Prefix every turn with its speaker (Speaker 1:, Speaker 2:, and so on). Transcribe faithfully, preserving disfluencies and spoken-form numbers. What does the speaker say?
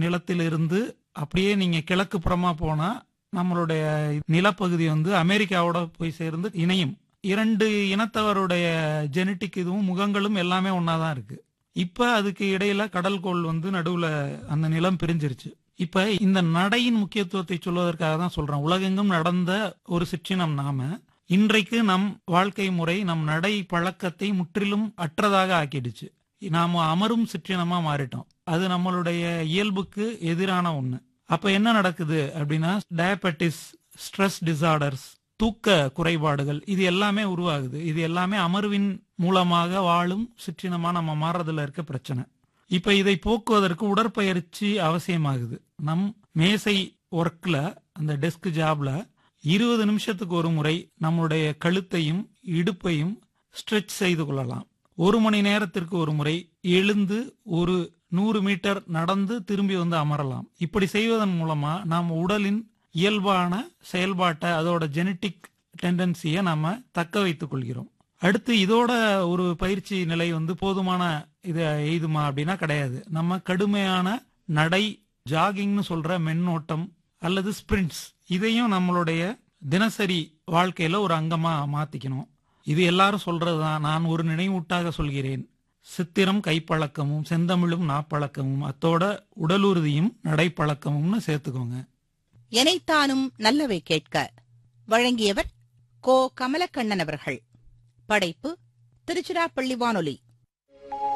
Speaker 1: நிலத்திலிருந்து அப்படியே நீங்க கிழக்கு புறமா போனா நம்மளுடைய நிலப்பகுதி வந்து அமெரிக்காவோட போய் சேர்ந்து இணையும். இரண்டு இனத்தவருடைய ஜெனட்டிக் இதுவும் முகங்களும் எல்லாமே ஒன்னாதான் இருக்கு. இப்ப அதுக்கு இடையில கடல்கோள் வந்து நடுவுல அந்த நிலம் பிரிஞ்சிருச்சு. இப்ப இந்த நடையின் முக்கியத்துவத்தை சொல்வதற்காக தான் சொல்றேன். உலகெங்கும் நடந்த ஒரு சிற்றினம் நாம. இன்றைக்கு நம் வாழ்க்கை முறை நம் நடை பழக்கத்தை முற்றிலும் அற்றதாக ஆக்கிடுச்சு. நாம அமரும் சிற்றினமா மாறிட்டோம். அது நம்மளுடைய இயல்புக்கு எதிரான ஒண்ணு. அப்ப என்ன நடக்குது அப்படின்னா, டயபெட்டிஸ், ஸ்ட்ரெஸ் டிசார்டர்ஸ், தூக்க குறைபாடுகள், இது எல்லாமே உருவாகுது. இது எல்லாமே அமர்வின் மூலமாக வாழும் சிற்றினமா நம்ம மாறுறதுல இருக்க பிரச்சனை. இப்ப இதை போக்குவதற்கு உடற்பயிற்சி அவசியமாகுது. நம் மேசை ஒர்க்ல, அந்த டெஸ்க் ஜாப்ல இருபது நிமிஷத்துக்கு ஒரு முறை நம்முடைய கழுத்தையும் இடுப்பையும் ஸ்ட்ரெச் செய்து கொள்ளலாம். ஒரு மணி நேரத்திற்கு ஒரு முறை எழுந்து ஒரு நூறு மீட்டர் நடந்து திரும்பி வந்து அமரலாம். இப்படி செய்வதன் மூலமா நாம் உடலின் இயல்பான செயல்பாட்டை, அதோட ஜெனட்டிக் டெண்டன்சியை நாம தக்க வைத்துக் கொள்கிறோம். அடுத்து இதோட ஒரு பயிற்சி நிலை வந்து போதுமான இது எய்துமா அப்படின்னா கிடையாது. நம்ம கடுமையான நடை, ஜாகிங்னு சொல்ற மென்னோட்டம் அல்லது ஸ்பிரிண்ட்ஸ், இதையும் நம்மளுடைய தினசரி வாழ்க்கையில ஒரு அங்கமா மாத்திக்கணும். இது எல்லாரும் சொல்றதுதான். நான் ஒரு நினைவூட்டாக சொல்கிறேன். சித்திரம் கைப்பழக்கமும் செந்தமிழும் நாப்பழக்கமும், அத்தோட உடலுறுதியும் நடைப்பழக்கமும்னு சேர்த்துக்கோங்க.
Speaker 2: எனைத்தானும் நல்லவை கேட்க வழங்கியவர் கோ கமலக்கண்ணன் அவர்கள். படைப்பு திருச்சிராப்பள்ளி வானொலி.